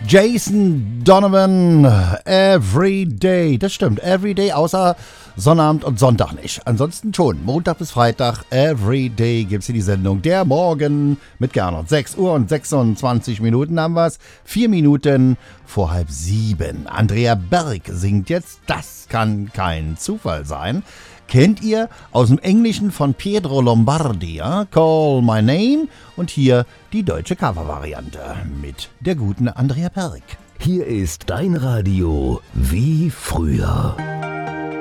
Jason Donovan, Everyday. Das stimmt, Everyday, außer Sonnabend und Sonntag nicht. Ansonsten schon, Montag bis Freitag, Everyday gibt's hier die Sendung. Der Morgen mit Gernot. 6 Uhr und 26 Minuten haben wir's. 4 Minuten vor 6:30. Andrea Berg singt jetzt. Das kann kein Zufall sein. Kennt ihr aus dem Englischen von Pietro Lombardi, ja? Call My Name. Und hier die deutsche Covervariante mit der guten Andrea Berg. Hier ist dein Radio wie früher.